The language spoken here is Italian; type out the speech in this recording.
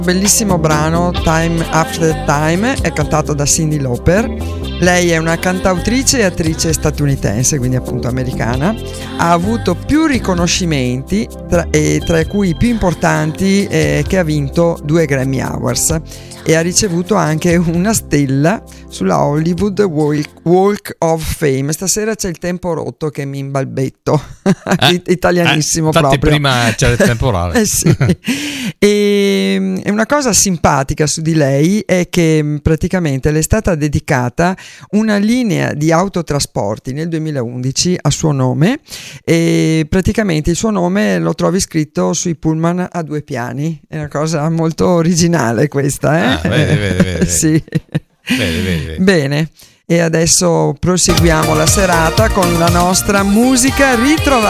Bellissimo brano, Time After Time, è cantato da Cyndi Lauper. Lei è una cantautrice e attrice statunitense, quindi appunto americana. Ha avuto più riconoscimenti, tra cui i più importanti che ha vinto 2 Grammy Awards, e ha ricevuto anche una stella sulla Hollywood Walk of Fame. Stasera c'è il tempo rotto che mi imbalbetto, italianissimo infatti proprio. Prima c'era il temporale. Sì. E una cosa simpatica su di lei è che praticamente le è stata dedicata una linea di autotrasporti nel 2011 a suo nome, e praticamente il suo nome lo trovi scritto sui pullman a 2 piani. È una cosa molto originale questa, Vedi. Sì. Vedi. Bene, e adesso proseguiamo la serata con la nostra musica ritrovata.